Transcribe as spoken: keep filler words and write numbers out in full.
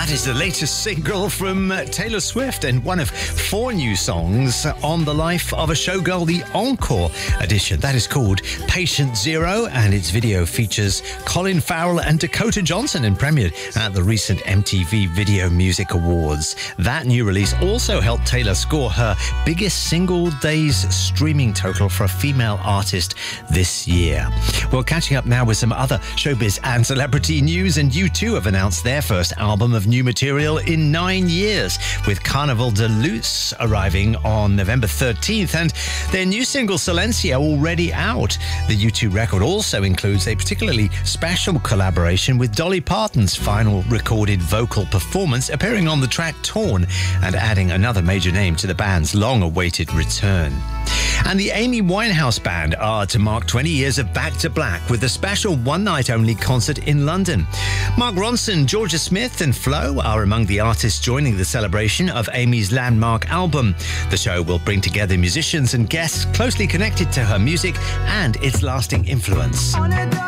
That is the latest single from uh, Taylor Swift, and one of four new songs on the life of a showgirl, the Encore edition. That is called Patient Zero, and its video features Colin Farrell and Dakota Johnson, and premiered at the recent M T V Video Music Awards. That new release also helped Taylor score her biggest single day's streaming total for a female artist this year. Well, catching up now with some other showbiz and celebrity news, and U two have announced their first album of new material in nine years, with Carnival de Luz arriving on November thirteenth, and their new single Silencio already out. The U two record also includes a particularly special collaboration with Dolly Parton's final recorded vocal performance, appearing on the track Torn, and adding another major name to the band's long-awaited return. And the Amy Winehouse Band are to mark twenty years of Back to Black with a special one-night-only concert in London. Mark Ronson, Georgia Smith and Flo are among the artists joining the celebration of Amy's landmark album. The show will bring together musicians and guests closely connected to her music and its lasting influence.